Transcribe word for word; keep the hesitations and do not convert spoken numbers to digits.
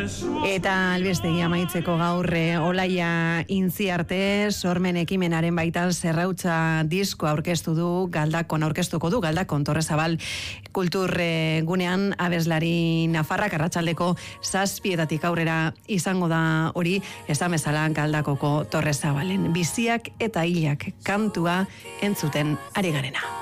Eta albistegi amaitzeko gaur Olaia Intziarte sormen ekimenaren baitan Zerrautza disko aurkeztu du Galdakon aurkeztuko du Galdakon Torrezabal kultur gunean abeslari nafarrak arratsaldeko zazpietatik aurrera izango da hori esan bezala Galdakoko Torrezabalen biziak eta hilak kantua entzuten ari garena.